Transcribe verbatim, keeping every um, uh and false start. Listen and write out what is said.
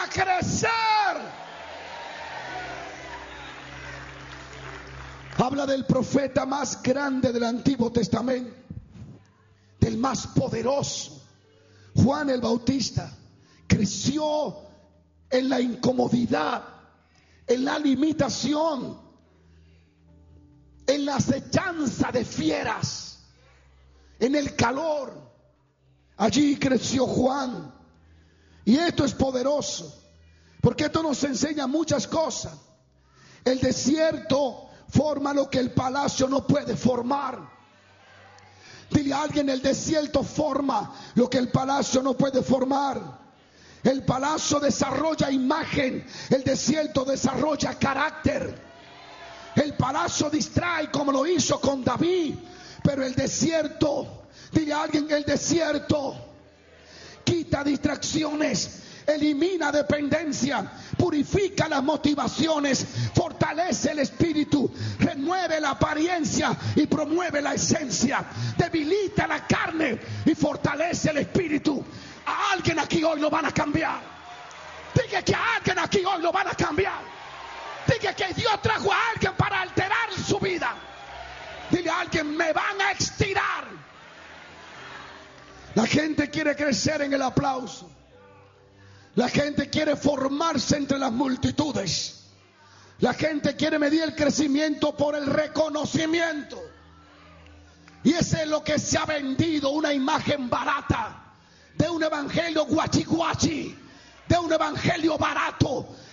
a crecer. Habla del profeta más grande del Antiguo Testamento, del más poderoso. Juan el Bautista creció en la incomodidad, en la limitación, en la acechanza de fieras, en el calor. Allí creció Juan. Y esto es poderoso, porque esto nos enseña muchas cosas. El desierto forma lo que el palacio no puede formar. Dile a alguien: el desierto forma lo que el palacio no puede formar. El palacio desarrolla imagen, el desierto desarrolla carácter. El palacio distrae como lo hizo con David, pero el desierto, dile a alguien, el desierto quita distracciones, elimina dependencia, purifica las motivaciones, fortalece el espíritu, renueve la apariencia y promueve la esencia, debilita la carne y fortalece el espíritu. A alguien aquí hoy lo van a cambiar. Diga que a alguien aquí hoy lo van a cambiar. Diga que Dios trajo a alguien para alterar su vida. Dile a alguien: me van a estirar. La gente quiere crecer en el aplauso. La gente quiere formarse entre las multitudes. La gente quiere medir el crecimiento por el reconocimiento. Y ese es lo que se ha vendido, una imagen barata de un evangelio guachi guachi, de un evangelio barato.